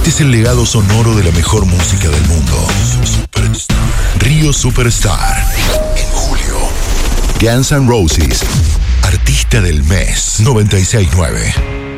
Este es el legado sonoro de la mejor música del mundo. Río Superstar. En julio. Guns N' Roses. Artista del mes. 96.9.